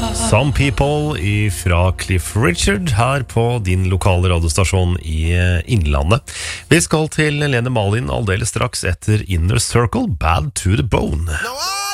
Some People fra Cliff Richard her på din lokale radiostasjon i Innlandet. Vi skal til Lene Malin aldeles straks etter Inner Circle, Bad to the Bone.